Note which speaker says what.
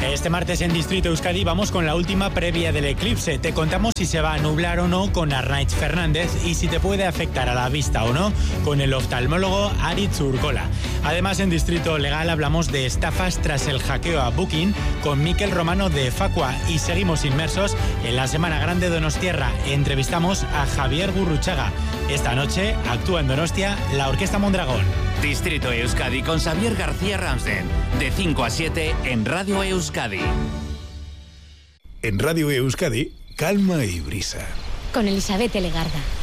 Speaker 1: Este martes en Distrito Euskadi vamos con la última previa del eclipse. Te contamos si se va a nublar o no con Arnaiz Fernández y si te puede afectar a la vista o no con el oftalmólogo Aritz Urkola. Además, en Distrito Legal hablamos de estafas tras el hackeo a Booking con Mikel Romano de Facua y seguimos inmersos en la Semana Grande Donostiarra. Entrevistamos a Javier Gurruchaga. Esta noche actúa en Donostia la Orquesta Mondragón.
Speaker 2: Distrito Euskadi con Xavier García Ramsden, de 5 a 7 en Radio Euskadi.
Speaker 3: En Radio Euskadi, calma y brisa.
Speaker 4: Con Elizabeth Legarda.